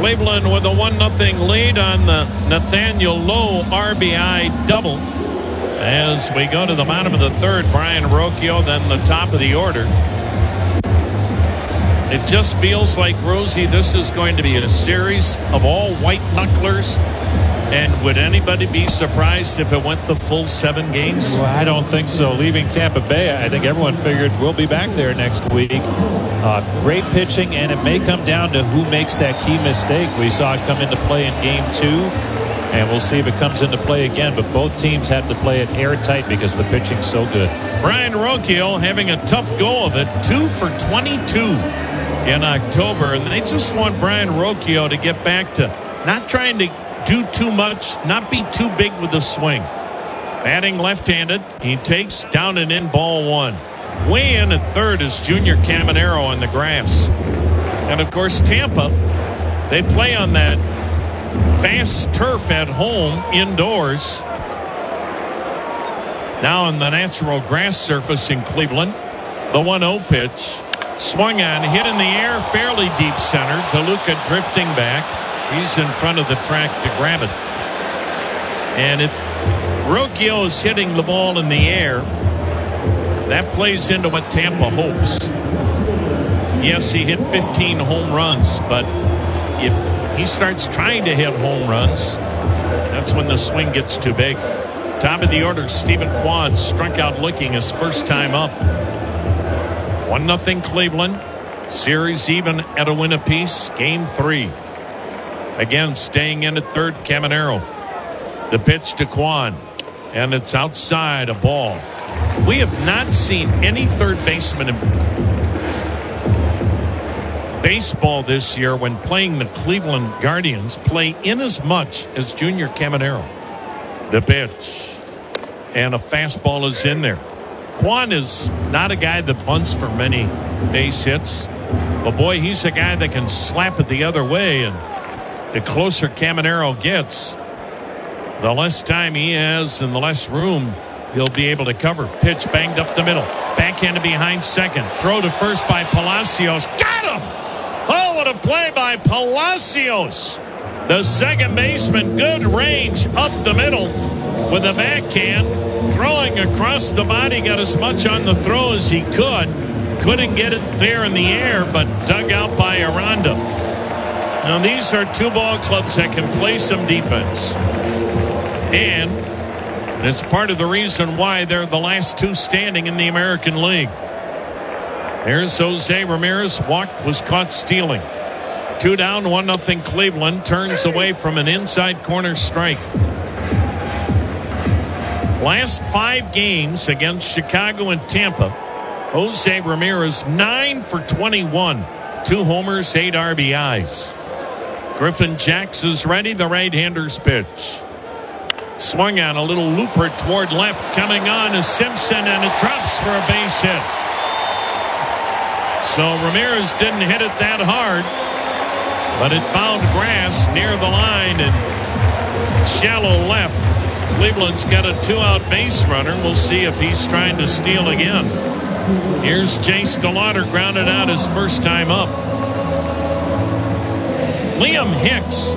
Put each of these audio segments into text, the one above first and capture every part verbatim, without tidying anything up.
Cleveland with a one nothing lead on the Nathaniel Lowe R B I double. As we go to the bottom of the third, Brian Rocchio, then the top of the order. It just feels like, Rosie, this is going to be a series of all white knucklers. And would anybody be surprised if it went the full seven games? Well, I don't think so. Leaving Tampa Bay, I think everyone figured we'll be back there next week. Uh, great pitching, and it may come down to who makes that key mistake. We saw it come into play in game two, and we'll see if it comes into play again. But both teams have to play it airtight because the pitching's so good. Brian Rocchio having a tough go of it, two for twenty-two in October, and they just want Brian Rocchio to get back to not trying to do too much, not be too big with the swing. Batting left-handed, he takes down and in ball one. Way in at third is Junior Caminero on the grass. And of course Tampa, they play on that fast turf at home indoors. Now on the natural grass surface in Cleveland, the one oh pitch. Swung on, hit in the air, fairly deep center. DeLuca drifting back. He's in front of the track to grab it. And if Rocchio is hitting the ball in the air, that plays into what Tampa hopes. Yes, he hit fifteen home runs, but if he starts trying to hit home runs, that's when the swing gets too big. Top of the order, Stephen Kwan struck out looking his first time up. one nothing Cleveland. Series even at a win apiece. Game three. Again, staying in at third, Caminero. The pitch to Kwan. And it's outside, a ball. We have not seen any third baseman in baseball this year when playing the Cleveland Guardians play in as much as Junior Caminero. The pitch. And a fastball is in there. Kwan is not a guy that bunts for many base hits. But boy, he's a guy that can slap it the other way. And the closer Caminero gets, the less time he has and the less room he'll be able to cover. Pitch banged up the middle. Backhanded behind second. Throw to first by Palacios. Got him! Oh, what a play by Palacios. The second baseman, good range up the middle with a backhand. Throwing across the body, got as much on the throw as he could. Couldn't get it there in the air, but dug out by Aranda. Now, these are two ball clubs that can play some defense. And it's part of the reason why they're the last two standing in the American League. There's Jose Ramirez. Walked, was caught stealing. Two down, one nothing Cleveland. Turns away from an inside corner strike. Last five games against Chicago and Tampa, Jose Ramirez nine for twenty-one. Two homers, eight R B Is. Griffin Jacks is ready. The right-hander's pitch. Swung on a little looper toward left. Coming on is Simpson, and it drops for a base hit. So Ramirez didn't hit it that hard, but it found grass near the line and shallow left. Cleveland's got a two-out base runner. We'll see if he's trying to steal again. Here's Jace DeLauder, grounded out his first time up. Liam Hicks,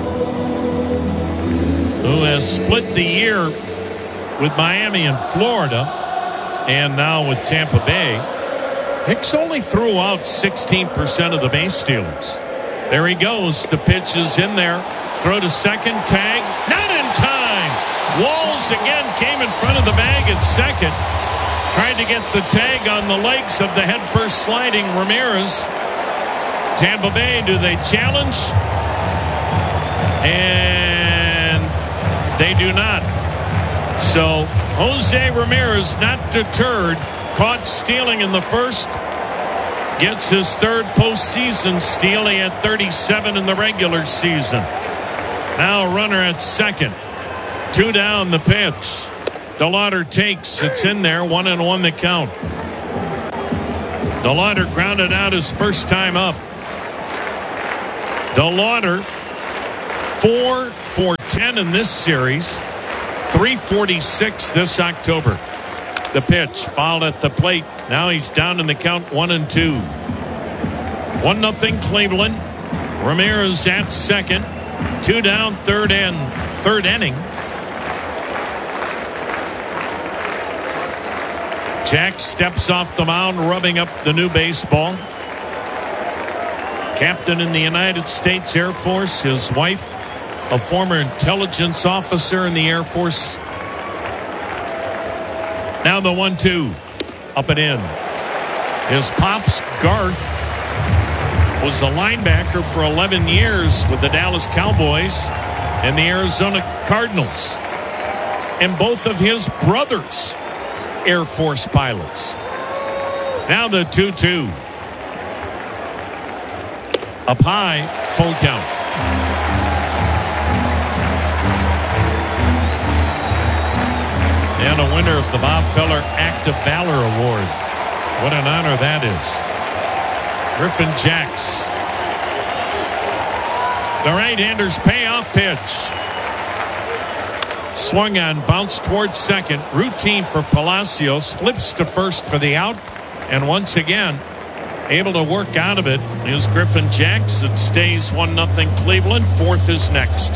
who has split the year with Miami and Florida, and now with Tampa Bay. Hicks only threw out sixteen percent of the base stealers. There he goes. The pitch is in there. Throw to second. Tag. Not in time. Walls again came in front of the bag at second. Tried to get the tag on the legs of the headfirst sliding Ramirez. Tampa Bay, do they challenge? And they do not. So Jose Ramirez, not deterred, caught stealing in the first, gets his third postseason steal. He had thirty-seven in the regular season. Now a runner at second. Two down, the pitch. DeLauder takes. It's in there. One and one the count. DeLauder grounded out his first time up. DeLauder four for ten in this series. three forty-six this October. The pitch fouled at the plate. Now he's down in the count, one and two. One nothing Cleveland. Ramirez at second. Two down, third and third inning. Jack steps off the mound, rubbing up the new baseball. Captain in the United States Air Force. His wife, a former intelligence officer in the Air Force. Now the one two. Up and in. His pops, Garth, was a linebacker for eleven years with the Dallas Cowboys and the Arizona Cardinals. And both of his brothers, Air Force pilots. Now the two two. Up high, full count. And a winner of the Bob Feller Act of Valor Award. What an honor that is. Griffin Jacks. The right-hander's payoff pitch. Swung on, bounced towards second. Routine for Palacios. Flips to first for the out. And once again, able to work out of it is Griffin Jacks. It stays one nothing Cleveland. Fourth is next.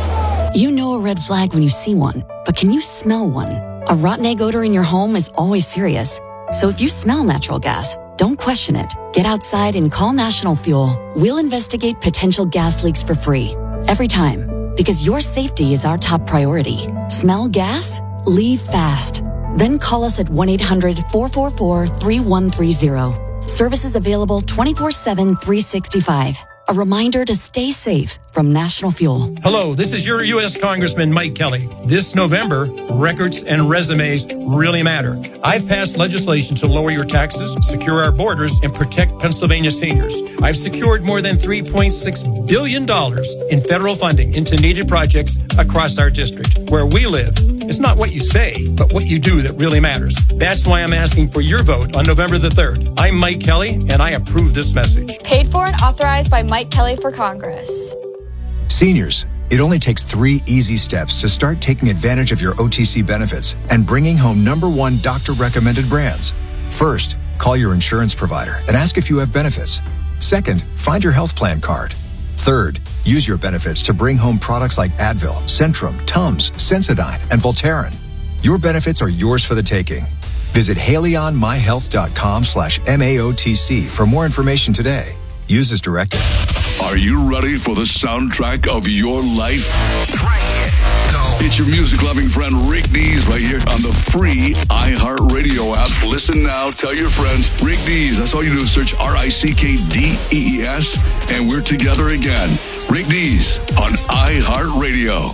You know a red flag when you see one, but can you smell one? A rotten egg odor in your home is always serious. So if you smell natural gas, don't question it. Get outside and call National Fuel. We'll investigate potential gas leaks for free. Every time. Because your safety is our top priority. Smell gas? Leave fast. Then call us at one eight hundred four four four three one three zero. Services available twenty-four seven, three sixty-five. A reminder to stay safe from National Fuel. Hello, this is your U S Congressman Mike Kelly. This November, records and resumes really matter. I've passed legislation to lower your taxes, secure our borders, and protect Pennsylvania seniors. I've secured more than three point six billion dollars in federal funding into needed projects across our district. Where we live, it's not what you say, but what you do that really matters. That's why I'm asking for your vote on November the third. I'm Mike Kelly, and I approve this message. Paid for and authorized by Mike Kelly for Congress. Seniors, it only takes three easy steps to start taking advantage of your O T C benefits and bringing home number one doctor-recommended brands. First, call your insurance provider and ask if you have benefits. Second, find your health plan card. Third, use your benefits to bring home products like Advil, Centrum, Tums, Sensodyne, and Voltaren. Your benefits are yours for the taking. Visit haleyonmyhealth.com slash MAOTC for more information today. Use as directed. Are you ready for the soundtrack of your life? Bring it. Go. It's your music-loving friend Rick Dees right here on the free iHeartRadio app. Listen now. Tell your friends. Rick Dees. That's all you do is search R I C K D E E S, and we're together again. Rick Dees on iHeartRadio.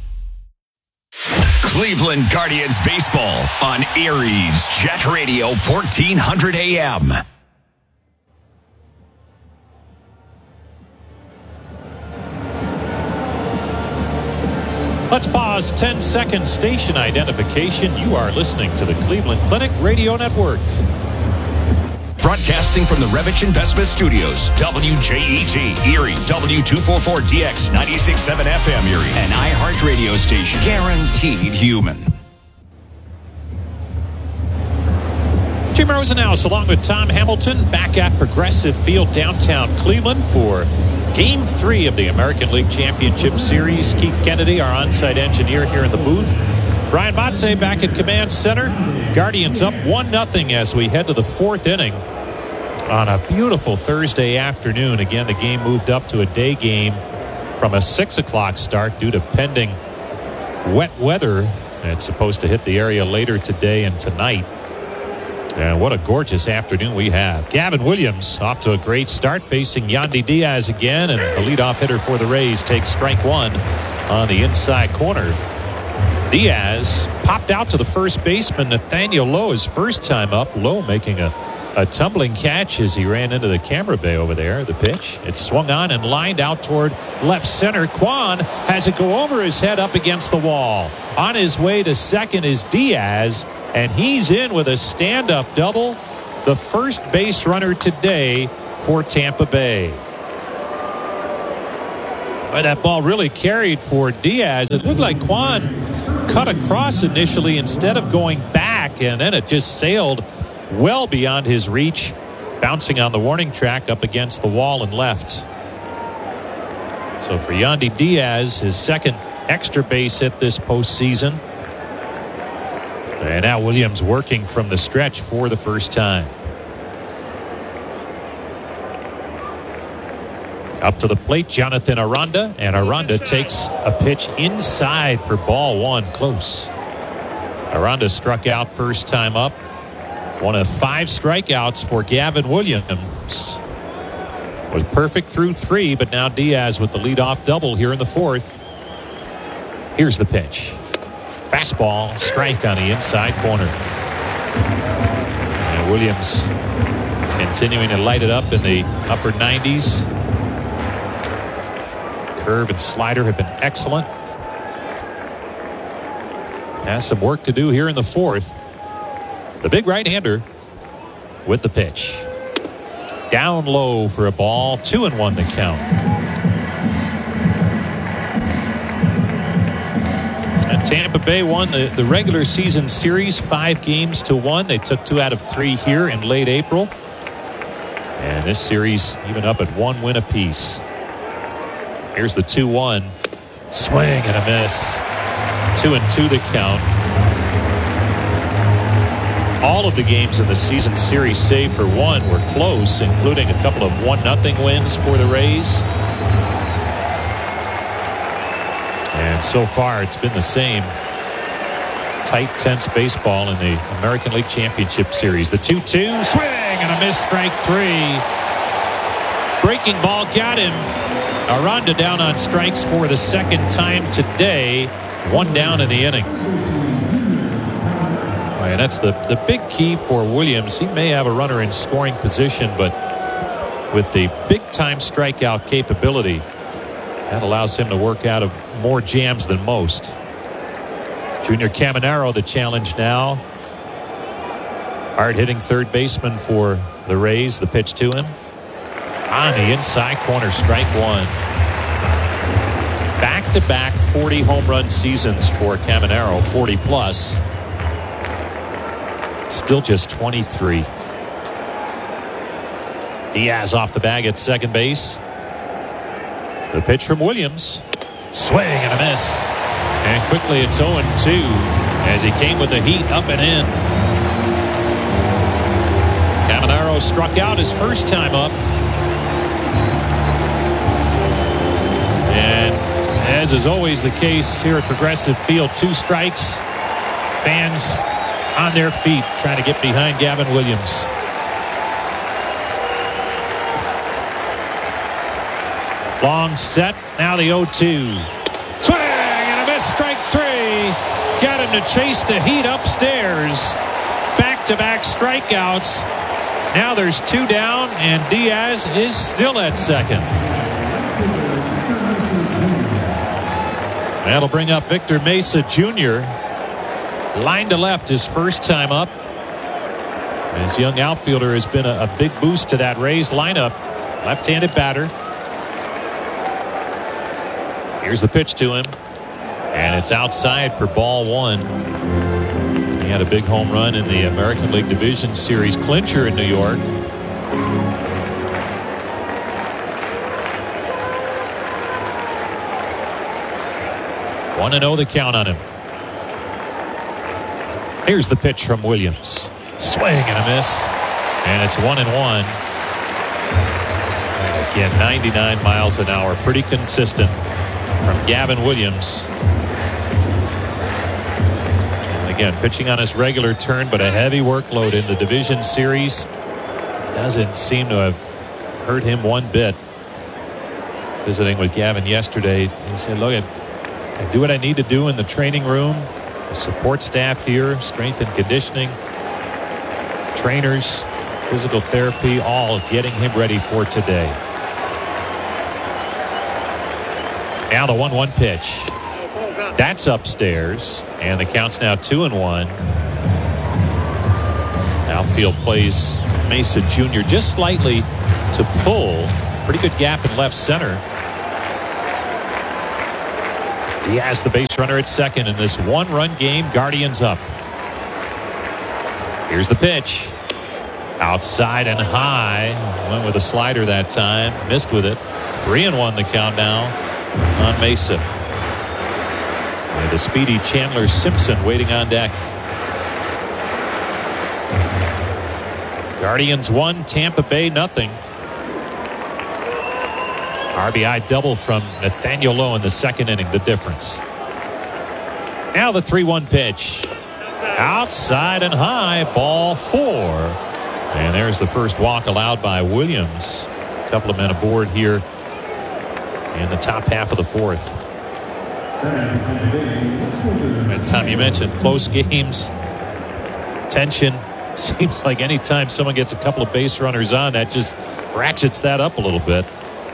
Cleveland Guardians baseball on Erie's Jet Radio fourteen hundred A M. Let's pause ten seconds. Station identification. You are listening to the Cleveland Clinic Radio Network. Broadcasting from the Revich Investment Studios, W J E T, Erie, W two forty-four D X, ninety-six point seven F M Erie, an iHeart radio station, guaranteed human. Jim Rosenhaus along with Tom Hamilton back at Progressive Field downtown Cleveland for Game three of the American League Championship Series. Keith Kennedy, our on-site engineer here in the booth. Brian Motze back at Command Center. Guardians up one nothing as we head to the fourth inning on a beautiful Thursday afternoon. Again, the game moved up to a day game from a six o'clock start due to pending wet weather. It's supposed to hit the area later today and tonight. And what a gorgeous afternoon we have. Gavin Williams off to a great start facing Yandy Diaz again. And the leadoff hitter for the Rays takes strike one on the inside corner. Diaz popped out to the first baseman, Nathaniel Lowe, his first time up. Lowe making a, a tumbling catch as he ran into the camera bay over there. The pitch, it swung on and lined out toward left center. Kwan has it go over his head up against the wall. On his way to second is Diaz, and he's in with a stand-up double. The first base runner today for Tampa Bay. But that ball really carried for Diaz. It looked like Kwan cut across initially instead of going back, and then it just sailed well beyond his reach, bouncing on the warning track up against the wall and left. So for Yandy Diaz, his second extra base hit this postseason. And now Williams working from the stretch for the first time. Up to the plate, Jonathan Aranda, and Aranda takes a pitch inside for ball one, close. Aranda struck out first time up. One of five strikeouts for Gavin Williams. Was perfect through three, but now Diaz with the leadoff double here in the fourth. Here's the pitch. Fastball, strike on the inside corner. And Williams continuing to light it up in the upper nineties. Curve and slider have been excellent. Has some work to do here in the fourth. The big right-hander with the pitch. Down low for a ball. Two and one the count. And Tampa Bay won the, the regular season series five games to one. They took two out of three here in late April. And this series even up at one win apiece. Here's the two one. Swing and a miss. Two and two the count. All of the games in the season series, save for one, were close, including a couple of one nothing wins for the Rays. And so far, it's been the same. Tight, tense baseball in the American League Championship Series. The two two, swing and a miss, strike three. Breaking ball got him. Aranda down on strikes for the second time today. One down in the inning. And that's the, the big key for Williams. He may have a runner in scoring position, but with the big-time strikeout capability, that allows him to work out of more jams than most. Junior Caminero, the challenge now. Hard-hitting third baseman for the Rays. The pitch to him. On the inside corner, strike one. Back-to-back forty home run seasons for Caminero, forty plus. Still just twenty-three. Diaz off the bag at second base. The pitch from Williams. Swing and a miss. And quickly it's oh and two as he came with the heat up and in. Caminero struck out his first time up. And as is always the case here at Progressive Field, two strikes. Fans on their feet trying to get behind Gavin Williams. Long set. Now the oh two. Swing and a miss, strike three. Got him to chase the heat upstairs. Back-to-back strikeouts. Now there's two down, and Diaz is still at second. That'll bring up Victor Mesa Junior Line to left his first time up. His young outfielder has been a, a big boost to that Rays lineup. Left-handed batter. Here's the pitch to him. And it's outside for ball one. He had a big home run in the American League Division Series clincher in New York. one and oh the count on him. Here's the pitch from Williams. Swing and a miss. And it's one and one. And again, ninety-nine miles an hour. Pretty consistent from Gavin Williams. And again, pitching on his regular turn, but a heavy workload in the division series. Doesn't seem to have hurt him one bit. Visiting with Gavin yesterday, he said, look, I, I do what I need to do in the training room. The support staff here, strength and conditioning, trainers, physical therapy, all getting him ready for today. Now the one one pitch. That's upstairs, and the count's now two and one. Outfield plays Mesa Junior just slightly to pull. Pretty good gap in left center. Diaz, the base runner at second in this one-run game. Guardians up. Here's the pitch. Outside and high. Went with a slider that time. Missed with it. Three and one the count now. on Mesa. And the speedy Chandler Simpson waiting on deck. Guardians one, Tampa Bay nothing. R B I double from Nathaniel Lowe in the second inning, the difference. Now the three one pitch. Outside and high, ball four. And there's the first walk allowed by Williams. A couple of men aboard here in the top half of the fourth. And Tom, you mentioned close games, tension. Seems like anytime someone gets a couple of base runners on, that just ratchets that up a little bit.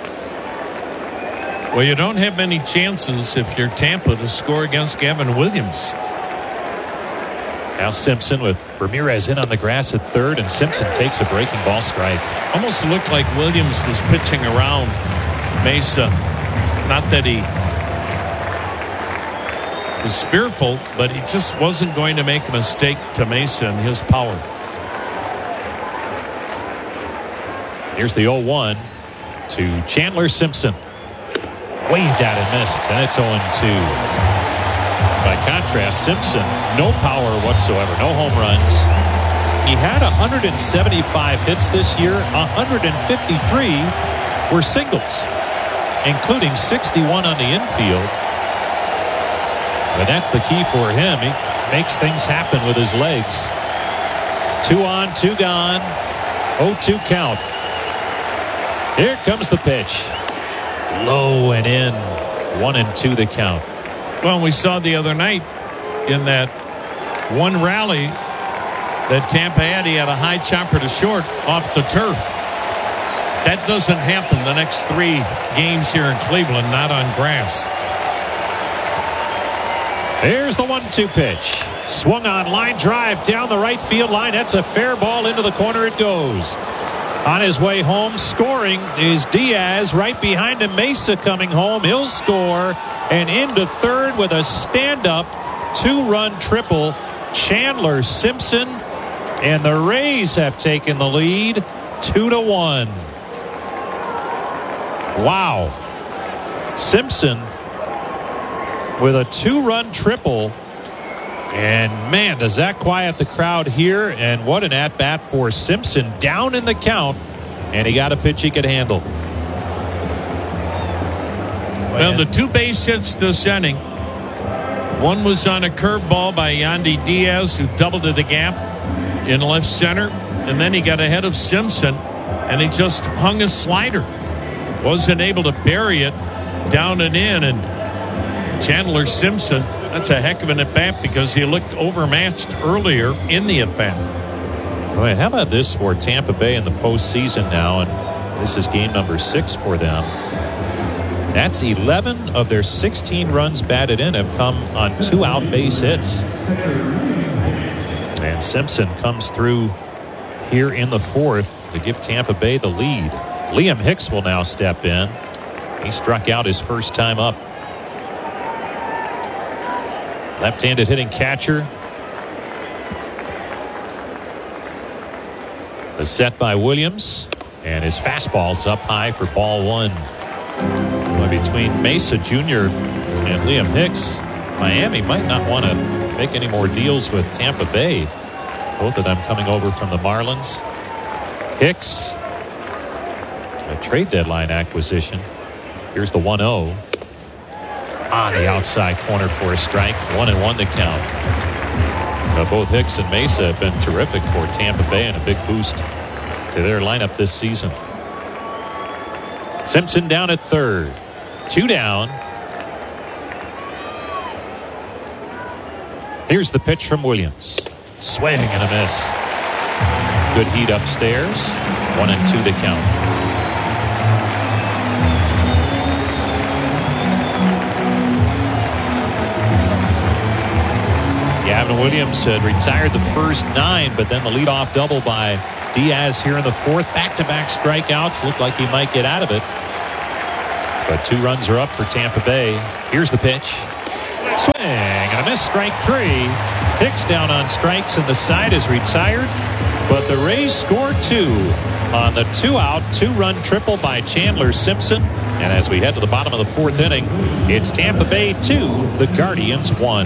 Well, you don't have many chances if you're Tampa to score against Gavin Williams. Now Simpson with Ramirez in on the grass at third, and Simpson takes a breaking ball strike. Almost looked like Williams was pitching around Mesa. Not that he was fearful, but he just wasn't going to make a mistake to Mesa and his power. Here's the oh one to Chandler Simpson. Waved at and missed, and it's oh two. By contrast, Simpson, no power whatsoever, no home runs. He had one hundred seventy-five hits this year. one hundred fifty-three were singles, including sixty-one on the infield. But that's the key for him. He makes things happen with his legs. Two on, two gone. oh two count. Here comes the pitch. Low and in. One and two the count. Well, we saw the other night in that one rally that Tampa had, he had a high chopper to short off the turf. That doesn't happen the next three games here in Cleveland, not on grass. There's the one two pitch. Swung on, line drive down the right field line. That's a fair ball. Into the corner it goes. On his way home, scoring is Diaz. Right behind him, Mesa coming home. He'll score. And into third with a stand-up two-run triple. Chandler Simpson. And the Rays have taken the lead two to one. Wow. Simpson with a two-run triple. And, man, does that quiet the crowd here. And what an at-bat for Simpson. Down in the count. And he got a pitch he could handle. Well, the two base hits this inning. One was on a curveball by Yandy Diaz, who doubled to the gap in left center. And then he got ahead of Simpson, and he just hung a slider. Wasn't able to bury it down and in. And Chandler Simpson, that's a heck of an at-bat because he looked overmatched earlier in the at-bat. Right, how about this for Tampa Bay in the postseason now? And this is game number six for them. That's eleven of their sixteen runs batted in have come on two out base hits. And Simpson comes through here in the fourth to give Tampa Bay the lead. Liam Hicks will now step in. He struck out his first time up. Left-handed hitting catcher. The set by Williams. And his fastball's up high for ball one. Well, between Mesa Junior and Liam Hicks, Miami might not want to make any more deals with Tampa Bay. Both of them coming over from the Marlins. Hicks, a trade deadline acquisition. Here's the one oh. On the outside corner for a strike. One and one to count. Uh, both Hicks and Mesa have been terrific for Tampa Bay and a big boost to their lineup this season. Simpson down at third. Two down. Here's the pitch from Williams. Swing and a miss. Good heat upstairs. One and two the count. Gavin Williams had retired the first nine, but then the leadoff double by Diaz here in the fourth. Back-to-back strikeouts. Looked like he might get out of it. But two runs are up for Tampa Bay. Here's the pitch. Swing and a miss, strike three. Hicks down on strikes and the side is retired. But the Rays score two on the two-out, two-run triple by Chandler Simpson. And as we head to the bottom of the fourth inning, it's Tampa Bay two, the Guardians one.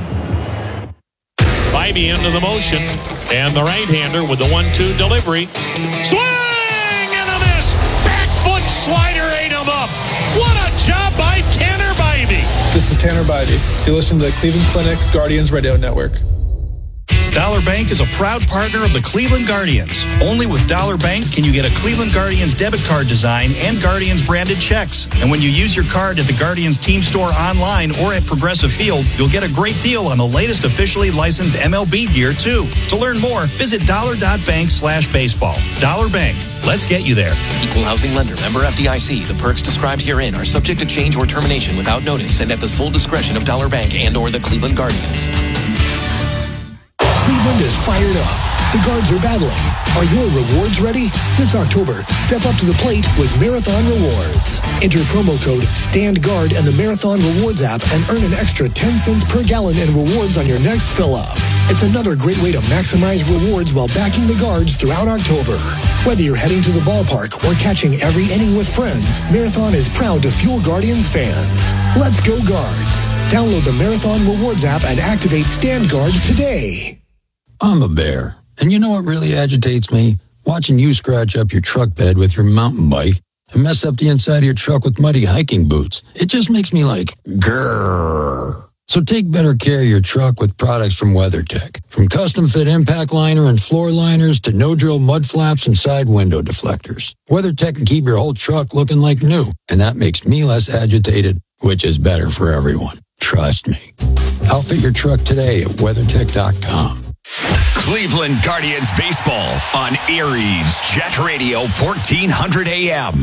Bibee into the motion, and the right-hander with the one two delivery. Swing and a miss. Back foot slider ate him up. What a job by Tanner Bibee. This is Tanner Bibee. You listen to the Cleveland Clinic Guardians Radio Network. Dollar Bank is a proud partner of the Cleveland Guardians. Only with Dollar Bank can you get a Cleveland Guardians debit card design and Guardians branded checks. And when you use your card at the Guardians team store online or at Progressive Field, you'll get a great deal on the latest officially licensed M L B gear too. To learn more, visit dollar.bank slash baseball. Dollar Bank. Let's get you there. Equal housing lender. Member F D I C. The perks described herein are subject to change or termination without notice and at the sole discretion of Dollar Bank and or the Cleveland Guardians. Cleveland is fired up. The Guards are battling. Are your rewards ready? This October, step up to the plate with Marathon Rewards. Enter promo code STANDGUARD in the Marathon Rewards app and earn an extra ten cents per gallon in rewards on your next fill-up. It's another great way to maximize rewards while backing the Guards throughout October. Whether you're heading to the ballpark or catching every inning with friends, Marathon is proud to fuel Guardians fans. Let's go Guards. Download the Marathon Rewards app and activate Stand Guard today. I'm a bear, and you know what really agitates me? Watching you scratch up your truck bed with your mountain bike and mess up the inside of your truck with muddy hiking boots. It just makes me like, grrr. So take better care of your truck with products from WeatherTech. From custom-fit impact liner and floor liners to no-drill mud flaps and side window deflectors. WeatherTech can keep your whole truck looking like new, and that makes me less agitated, which is better for everyone. Trust me. Outfit your truck today at WeatherTech dot com. Cleveland Guardians baseball on Erie's Jet Radio fourteen hundred A M.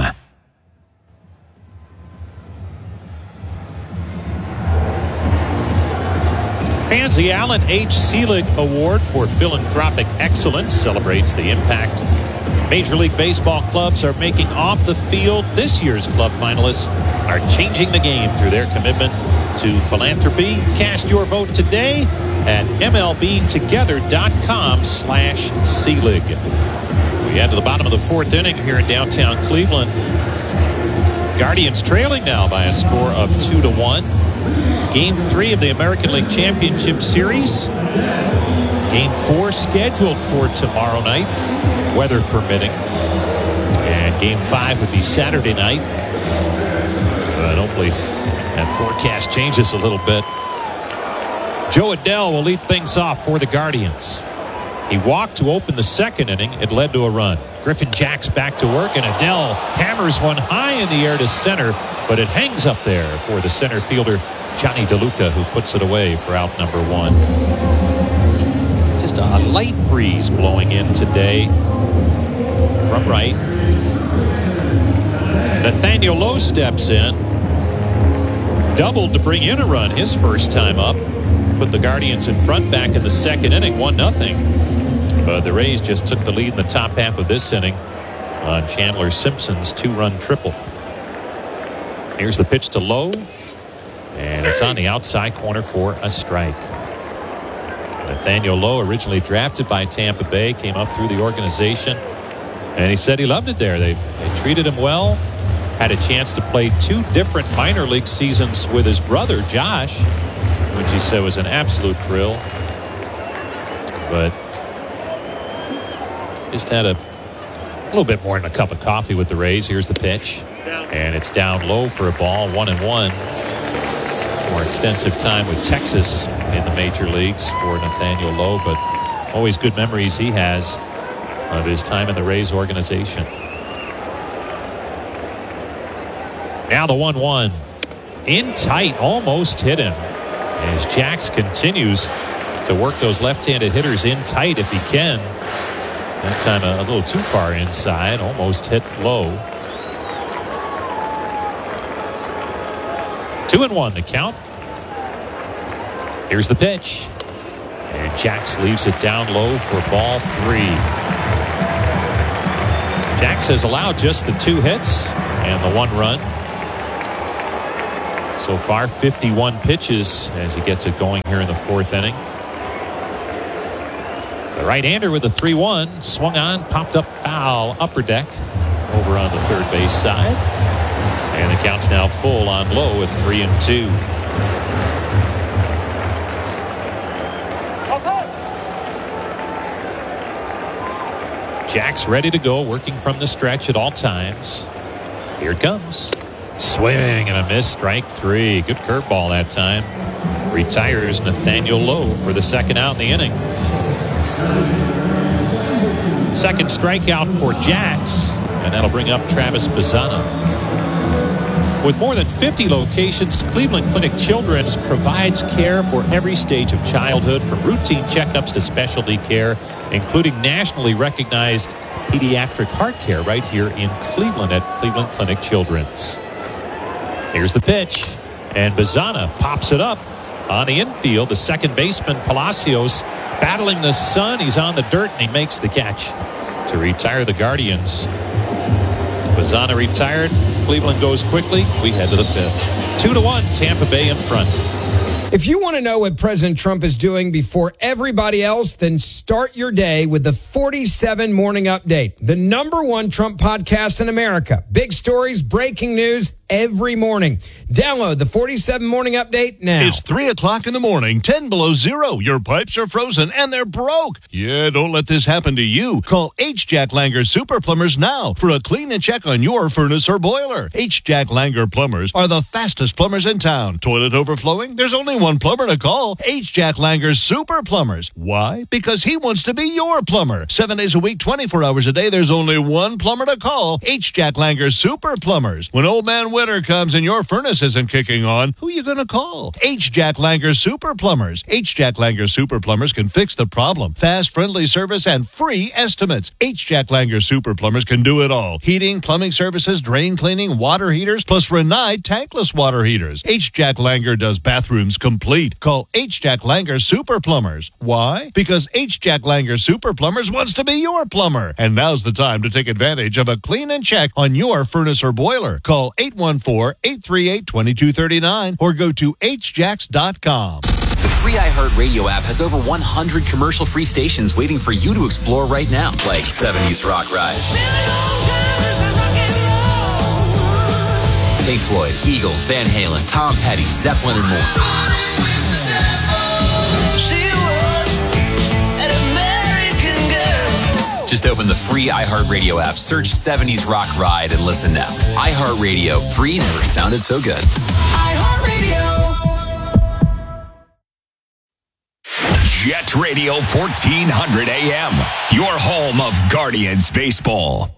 Pansy Allen H. Selig Award for Philanthropic Excellence celebrates the impact Major League Baseball clubs are making off the field. This year's club finalists are changing the game through their commitment to philanthropy. Cast your vote today at M L B together dot com slash Selig. We head to the bottom of the fourth inning here in downtown Cleveland. Guardians trailing now by a score of two to one. Game three of the American League Championship Series. Game four scheduled for tomorrow night, weather permitting. And game five would be Saturday night. But hopefully that forecast changes a little bit. Joe Adell will lead things off for the Guardians. He walked to open the second inning. It led to a run. Griffin Jacks back to work, and Adell hammers one high in the air to center, but it hangs up there for the center fielder, Johnny DeLuca, who puts it away for out number one. Just a light breeze blowing in today from right. Nathaniel Lowe steps in. Doubled to bring in a run his first time up. Put the Guardians in front back in the second inning, one nothing. But the Rays just took the lead in the top half of this inning on Chandler Simpson's two-run triple. Here's the pitch to Lowe. And it's on the outside corner for a strike. Nathaniel Lowe, originally drafted by Tampa Bay, came up through the organization. And he said he loved it there. They, they treated him well. Had a chance to play two different minor league seasons with his brother, Josh, which he said was an absolute thrill. But just had a little bit more than a cup of coffee with the Rays. Here's the pitch. And it's down low for a ball, one and one. More extensive time with Texas in the major leagues for Nathaniel Lowe, but always good memories he has of his time in the Rays organization. Now the one one. In tight, almost hit him. As Jacks continues to work those left-handed hitters in tight if he can. That time a, a little too far inside, almost hit Lowe. Two and one the count. Here's the pitch. And Jacks leaves it down low for ball three. Jacks has allowed just the two hits and the one run. So far, fifty-one pitches as he gets it going here in the fourth inning. The right-hander with the three one. Swung on, popped up foul, upper deck over on the third base side. And the count's now full on low at three and two. Jack's ready to go, working from the stretch at all times. Here it comes. Swing and a miss, strike three. Good curveball that time. Retires Nathaniel Lowe for the second out in the inning. Second strikeout for Jax, and that'll bring up Travis Bazzana. With more than fifty locations, Cleveland Clinic Children's provides care for every stage of childhood, from routine checkups to specialty care, including nationally recognized pediatric heart care right here in Cleveland at Cleveland Clinic Children's. Here's the pitch, and Bazzana pops it up on the infield. The second baseman, Palacios, battling the sun. He's on the dirt, and he makes the catch to retire the Guardians. Bazzana retired. Cleveland goes quickly. We head to the fifth. Two to one, Tampa Bay in front. If you want to know what President Trump is doing before everybody else, then start your day with the forty-seven Morning Update, the number one Trump podcast in America. Big stories, breaking news every morning. Download the forty-seven Morning Update now. It's three o'clock in the morning, ten below zero. Your pipes are frozen and they're broke. Yeah, don't let this happen to you. Call H. Jack Langer Super Plumbers now for a clean and check on your furnace or boiler. H. Jack Langer Plumbers are the fastest plumbers in town. Toilet overflowing? There's only one plumber to call. H. Jack Langer Super Plumbers. Why? Because he wants to be your plumber. Seven days a week, twenty-four hours a day, there's only one plumber to call. H. Jack Langer Super Plumbers. When old man winter comes and your furnace isn't kicking on, who you gonna call? H. Jack Langer Super Plumbers. H. Jack Langer Super Plumbers can fix the problem. Fast, friendly service and free estimates. H. Jack Langer Super Plumbers can do it all. Heating, plumbing services, drain cleaning, water heaters, plus Rinnai tankless water heaters. H. Jack Langer does bathrooms complete. Call H. Jack Langer Super Plumbers. Why? Because H. Jack Langer Super Plumbers wants to be your plumber. And now's the time to take advantage of a clean and check on your furnace or boiler. Call eight one four, eight three eight, two two three nine or go to h jacks dot com. The free iHeartRadio app has over one hundred commercial-free stations waiting for you to explore right now, like seventies Rock Ride, Pink Floyd, Eagles, Van Halen, Tom Petty, Zeppelin, and more. Just open the free iHeartRadio app, search seventies Rock Ride, and listen now. iHeartRadio, free never sounded so good. iHeartRadio. Jet Radio fourteen hundred A M, your home of Guardians baseball.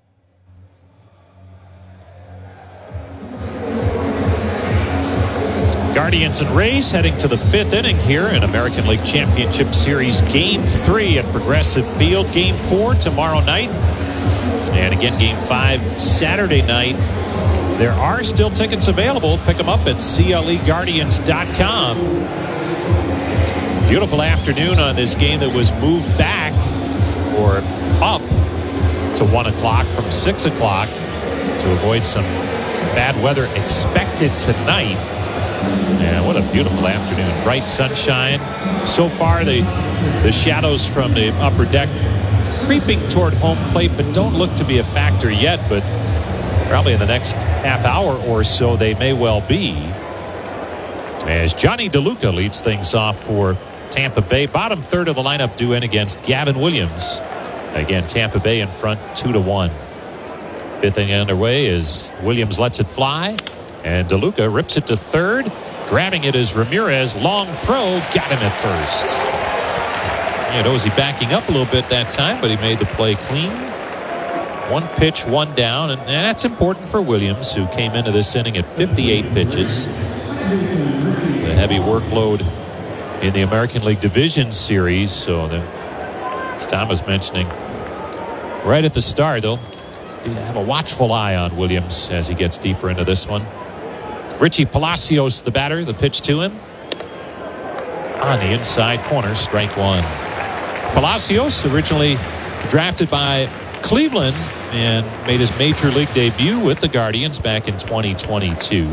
Guardians and Rays heading to the fifth inning here in American League Championship Series Game three at Progressive Field. Game four tomorrow night. And again, Game five Saturday night. There are still tickets available. Pick them up at C L E Guardians dot com. Beautiful afternoon on this game that was moved back or up to one o'clock from six o'clock to avoid some bad weather expected tonight. And what a beautiful afternoon. Bright sunshine. So far, the, the shadows from the upper deck creeping toward home plate, but don't look to be a factor yet. But probably in the next half hour or so, they may well be. As Johnny DeLuca leads things off for Tampa Bay. Bottom third of the lineup due in against Gavin Williams. Again, Tampa Bay in front two to one. Fifth inning underway as Williams lets it fly. And DeLuca rips it to third. Grabbing it is Ramirez. Long throw. Got him at first. You know, was he backing up a little bit that time, but he made the play clean. One pitch, one down. And that's important for Williams, who came into this inning at fifty-eight pitches. The heavy workload in the American League Division Series. So, the, as Tom was mentioning, right at the start, they'll have a watchful eye on Williams as he gets deeper into this one. Richie Palacios, the batter, the pitch to him. On the inside corner, strike one. Palacios, originally drafted by Cleveland and made his major league debut with the Guardians back in twenty twenty-two.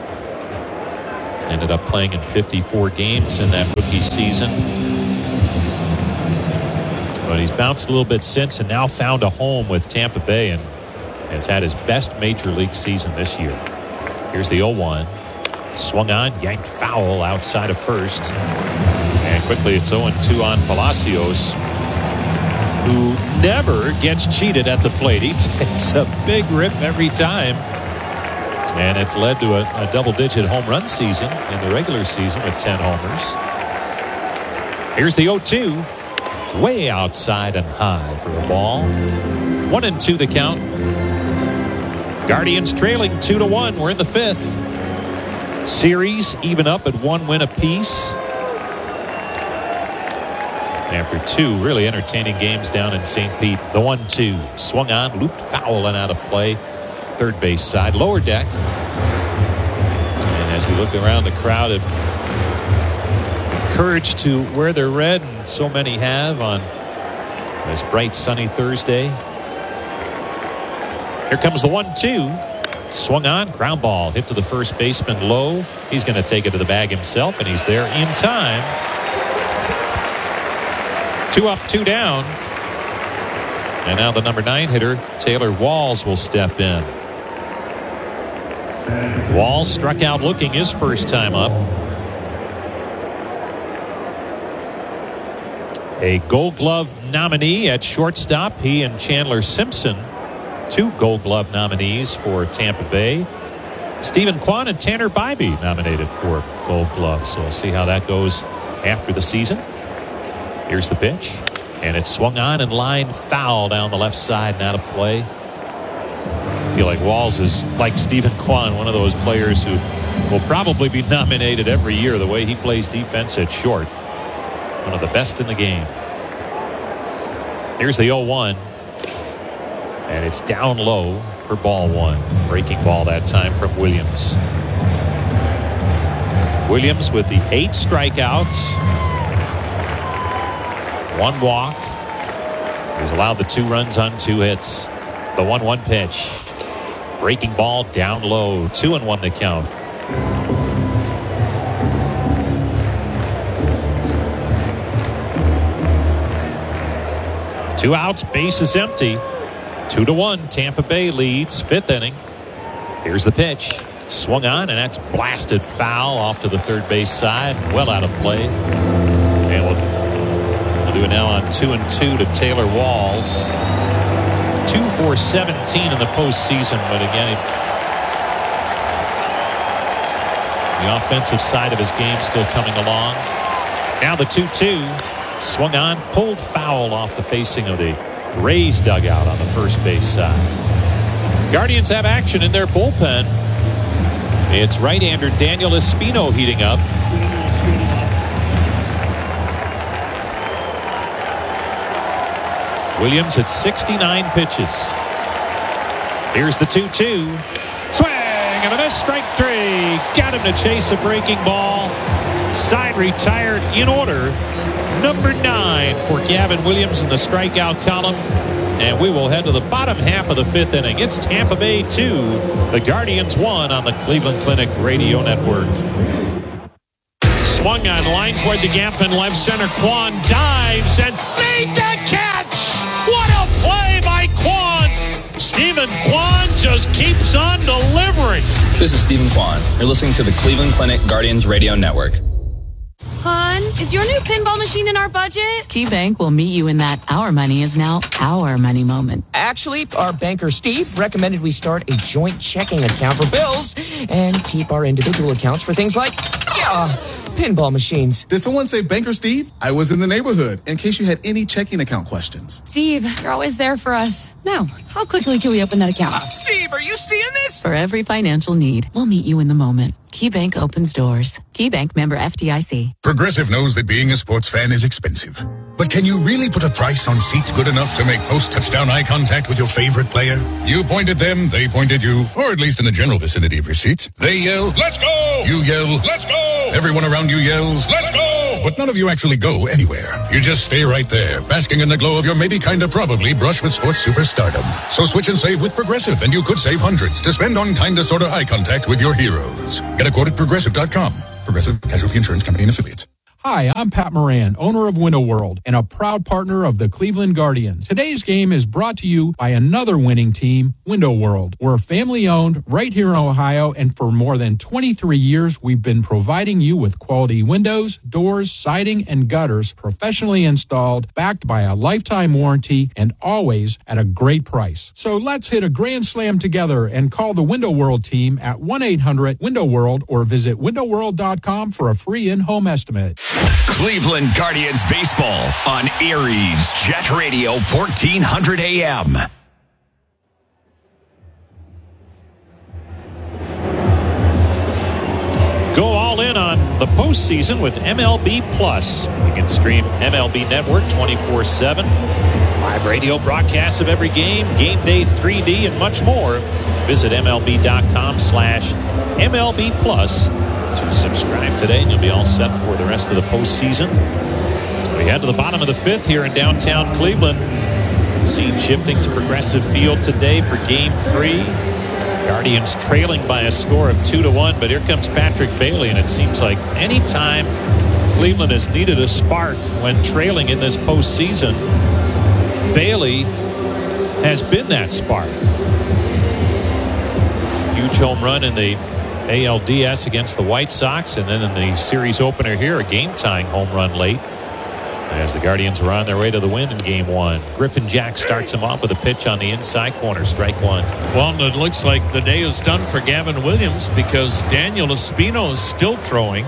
Ended up playing in fifty-four games in that rookie season. But he's bounced a little bit since and now found a home with Tampa Bay. And has had his best major league season this year. Here's the oh one. Swung on, yanked foul outside of first. And quickly it's oh two on Palacios, who never gets cheated at the plate. He takes a big rip every time. And it's led to a, a double-digit home run season in the regular season with ten homers. Here's the oh two. Way outside and high for a ball. One and two the count. Guardians trailing two to one. We're in the fifth. Series even up at one win apiece. After two really entertaining games down in Saint Pete. The one two. Swung on, looped foul and out of play. Third base side, lower deck. And as we look around the crowd, encouraged to wear their red, and so many have on this bright sunny Thursday. Here comes the one two. Swung on, ground ball hit to the first baseman low. He's going to take it to the bag himself, and he's there in time. Two up, two down. And now the number nine hitter, Taylor Walls, will step in. Walls struck out looking his first time up. A Gold Glove nominee at shortstop. He and Chandler Simpson, two Gold Glove nominees for Tampa Bay. Stephen Kwan and Tanner Bybee nominated for Gold Glove. So we'll see how that goes after the season. Here's the pitch. And it's swung on and lined foul down the left side and out of play. I feel like Walls is like Stephen Kwan, one of those players who will probably be nominated every year the way he plays defense at short. One of the best in the game. Here's the oh one. And it's down low for ball one. Breaking ball that time from Williams. Williams with the eight strikeouts. One walk. He's allowed the two runs on two hits. The one one pitch. Breaking ball down low. Two and one the count. Two outs, base is empty. Two to one, Tampa Bay leads, fifth inning. Here's the pitch. Swung on, and that's blasted foul off to the third base side. Well out of play. And we'll, we'll do it now on two and two to Taylor Walls. Two for seventeen in the postseason, but again, the offensive side of his game still coming along. Now the two two. Swung on, pulled foul off the facing of the Rays dugout on the first base side. Guardians have action in their bullpen. It's right-hander Daniel Espino heating up. Williams at sixty-nine pitches. Here's the two two. Swing and a miss, strike three. Got him to chase a breaking ball. Side retired in order. Number nine for Gavin Williams in the strikeout column. And we will head to the bottom half of the fifth inning. It's Tampa Bay two, the Guardians one on the Cleveland Clinic Radio Network. Swung on, line toward the gap in left center. Kwan dives and made the catch. What a play by Kwan. Stephen Kwan just keeps on delivering. This is Stephen Kwan. You're listening to the Cleveland Clinic Guardians Radio Network. Hun, is your new pinball machine in our budget? KeyBank will meet you in that our money is now our money moment. Actually, our banker Steve recommended we start a joint checking account for bills and keep our individual accounts for things like, yeah, pinball machines. Did someone say Banker Steve? I was in the neighborhood in case you had any checking account questions. Steve, you're always there for us. Now, how quickly can we open that account? Uh, Steve, are you seeing this? For every financial need, we'll meet you in the moment. KeyBank opens doors. KeyBank, member F D I C. Progressive knows that being a sports fan is expensive. But can you really put a price on seats good enough to make post-touchdown eye contact with your favorite player? You point at them, they point at you, or at least in the general vicinity of your seats. They yell, "Let's go!" You yell, "Let's go!" Everyone around you yells, "Let's go!" But none of you actually go anywhere. You just stay right there, basking in the glow of your maybe kinda probably brush with sports superstardom. So switch and save with Progressive, and you could save hundreds to spend on kinda sorta eye contact with your heroes. Get a quote at progressive dot com. Progressive Casualty Insurance Company and Affiliates. Hi, I'm Pat Moran, owner of Window World and a proud partner of the Cleveland Guardians. Today's game is brought to you by another winning team, Window World. We're family owned right here in Ohio, and for more than twenty-three years, we've been providing you with quality windows, doors, siding, and gutters professionally installed, backed by a lifetime warranty, and always at a great price. So let's hit a grand slam together and call the Window World team at one eight hundred window world or visit window world dot com for a free in-home estimate. Cleveland Guardians baseball on Erie's Jet Radio fourteen hundred A M. Go all in on the postseason with M L B Plus. You can stream M L B Network twenty-four seven. Live radio broadcasts of every game, game day three D, and much more. Visit M L B dot com slash M L B Plus to subscribe today, and you'll be all set for the rest of the postseason. We head to the bottom of the fifth here in downtown Cleveland. Scene shifting to Progressive Field today for game three. Guardians trailing by a score of two to one, but here comes Patrick Bailey, and it seems like any time Cleveland has needed a spark when trailing in this postseason, Bailey has been that spark. Huge home run in the A L D S against the White Sox, and then in the series opener here, a game-tying home run late as the Guardians were on their way to the win in game one. Griffin Jack starts him off with a pitch on the inside corner, strike one. Well, it looks like the day is done for Gavin Williams because Daniel Espino is still throwing.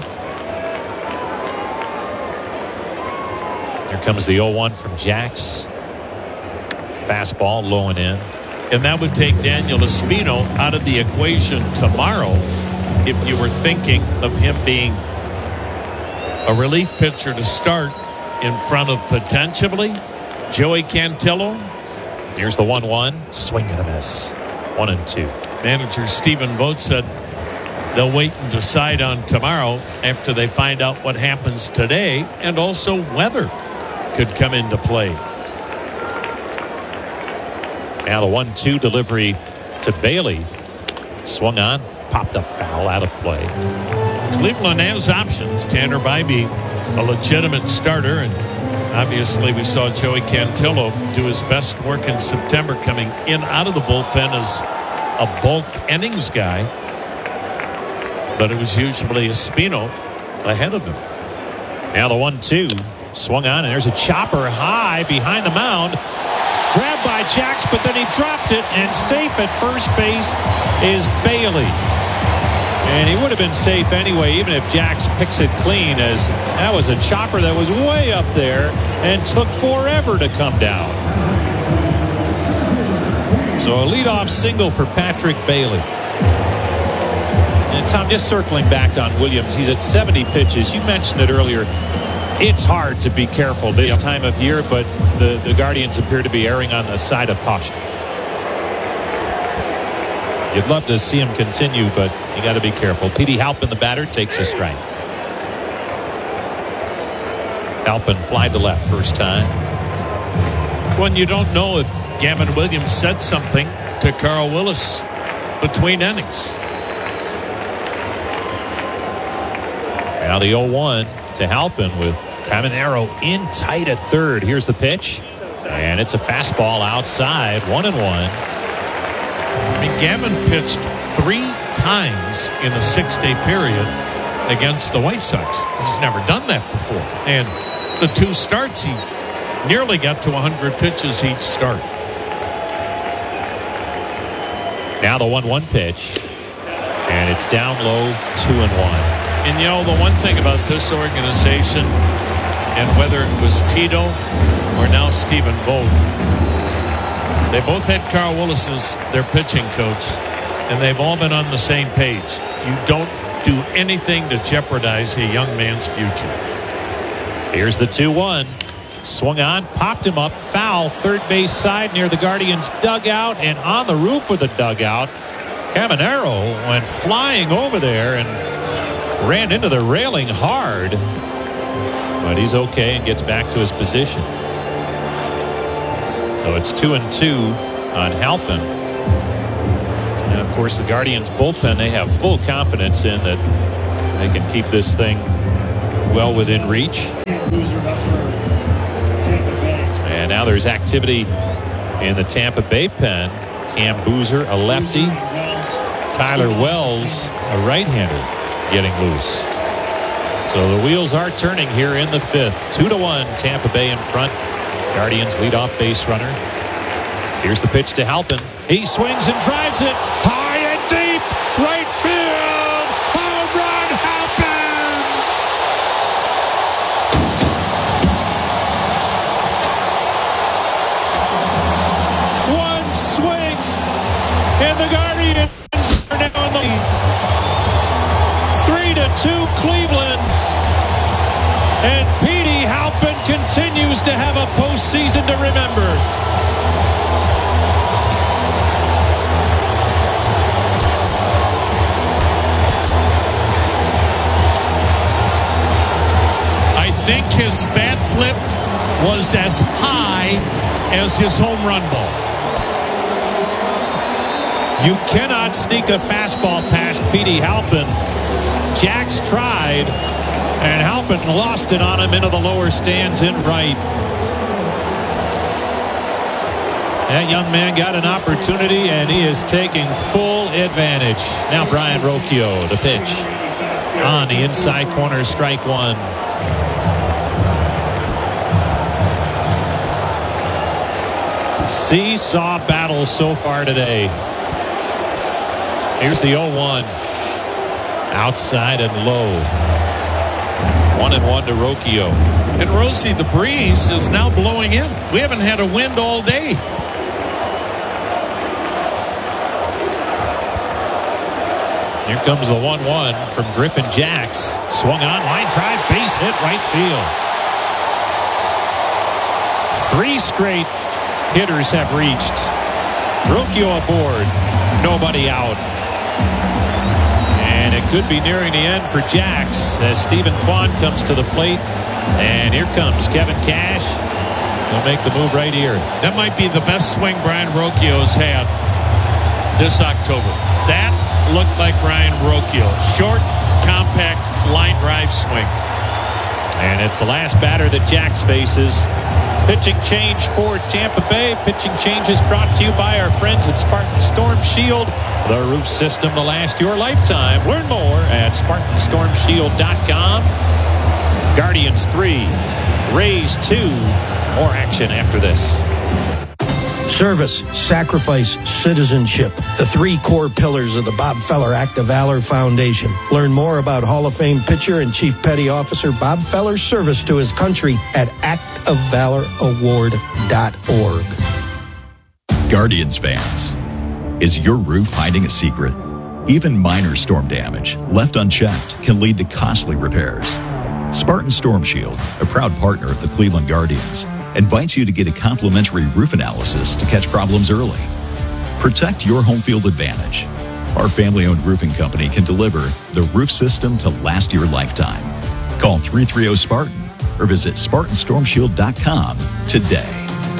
Here comes the oh one from Jax. Fastball low and in. And that would take Daniel Espino out of the equation tomorrow if you were thinking of him being a relief pitcher to start in front of potentially Joey Cantillo. Here's the one one. Swing and a miss. One and two. Manager Stephen Vogt said they'll wait and decide on tomorrow after they find out what happens today, and also weather could come into play. Now the one two delivery to Bailey. Swung on. Popped up foul, out of play. Cleveland has options. Tanner Bybee, a legitimate starter, and obviously we saw Joey Cantillo do his best work in September coming in out of the bullpen as a bulk innings guy. But it was usually Espino ahead of him. Now the one two. Swung on, and there's a chopper high behind the mound. Grabbed by Jax, but then he dropped it, and safe at first base is Bailey. And he would have been safe anyway, even if Jax picks it clean, as that was a chopper that was way up there and took forever to come down. So a leadoff single for Patrick Bailey. And Tom, just circling back on Williams, he's at seventy pitches. You mentioned it earlier. It's hard to be careful this yep. time of year, but the, the Guardians appear to be erring on the side of caution. You'd love to see him continue, but you got to be careful. Petey Halpin, the batter, takes a strike. Halpin fly to left first time. When you don't know if Gavin Williams said something to Carl Willis between innings. Now the oh one to Halpin with Caminero in tight at third. Here's the pitch. And it's a fastball outside. One and one. I mean, Gavin pitched three times in a six-day period against the White Sox. He's never done that before. And the two starts, he nearly got to one hundred pitches each start. Now the one one pitch. And it's down low, two and one. And, you know, the one thing about this organization, and whether it was Tito or now Stephen Vogt, they both had Carl Willis as their pitching coach, and they've all been on the same page. You don't do anything to jeopardize a young man's future. Here's the two one. Swung on, popped him up, foul, third base side near the Guardians' dugout, and on the roof of the dugout, Caminero went flying over there and ran into the railing hard. But he's okay and gets back to his position. So it's two and two on Halpin. And of course, the Guardians bullpen, they have full confidence in that they can keep this thing well within reach. And now there's activity in the Tampa Bay pen. Cam Boozer, a lefty. Tyler Wells, a right-hander, getting loose. So the wheels are turning here in the fifth. Two to one, Tampa Bay in front. Guardians lead off base runner. Here's the pitch to Halpin. He swings and drives it high and deep. Right field. Home run, Halpin. One swing, and the Guardians are now in the lead. Three to two, Cleveland. And Petey Halpin continues to have a postseason to remember. I think his bat flip was as high as his home run ball. You cannot sneak a fastball past Petey Halpin. Jax tried, and Halpin lost it on him into the lower stands in right. That young man got an opportunity, and he is taking full advantage. Now Brian Rocchio, the pitch. On the inside corner, strike one. Seesaw battle so far today. Here's the oh one. Outside and low. One and one to Rocchio. And Rosie, the breeze is now blowing in. We haven't had a wind all day. Here comes the one one from Griffin Jax. Swung on, line drive, base hit, right field. Three straight hitters have reached. Rocchio aboard. Nobody out. And it could be nearing the end for Jax as Stephen Kwan comes to the plate. And here comes Kevin Cash. He'll make the move right here. That might be the best swing Brian Rocchio's had this October. That looked like Brian Rocchio. Short, compact, line drive swing. And it's the last batter that Jax faces. Pitching change for Tampa Bay. Pitching change is brought to you by our friends at Spartan Storm Shield. The roof system to last your lifetime. Learn more at Spartan Storm Shield dot com. Guardians three, Rays two. More action after this. Service, sacrifice, citizenship. The three core pillars of the Bob Feller Act of Valor Foundation. Learn more about Hall of Fame pitcher and Chief Petty Officer Bob Feller's service to his country at act of valor award dot org. Guardians fans, is your roof hiding a secret? Even minor storm damage, left unchecked, can lead to costly repairs. Spartan Storm Shield, a proud partner of the Cleveland Guardians, invites you to get a complimentary roof analysis to catch problems early. Protect your home field advantage. Our family-owned roofing company can deliver the roof system to last your lifetime. Call three three zero Spartan or visit Spartan Storm Shield dot com today.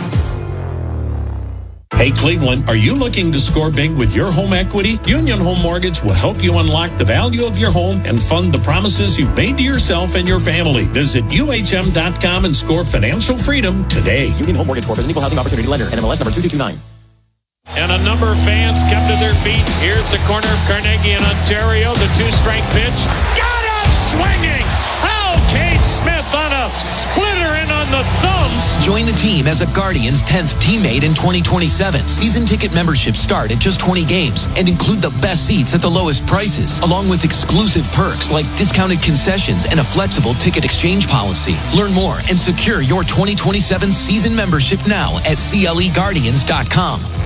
Hey Cleveland, are you looking to score big with your home equity? Union Home Mortgage will help you unlock the value of your home and fund the promises you've made to yourself and your family. Visit U H M dot com and score financial freedom today. Union Home Mortgage Corp is an equal housing opportunity lender. N M L S number two two two nine. And a number of fans come to their feet here at the corner of Carnegie and Ontario. The two-strike pitch. Got him swinging! Oh, Cade Smith on a splitter in on the thumbs. Join the team as a Guardians tenth teammate in twenty twenty-seven. Season ticket memberships start at just twenty games and include the best seats at the lowest prices, along with exclusive perks like discounted concessions and a flexible ticket exchange policy. Learn more and secure your twenty twenty-seven season membership now at C L E Guardians dot com.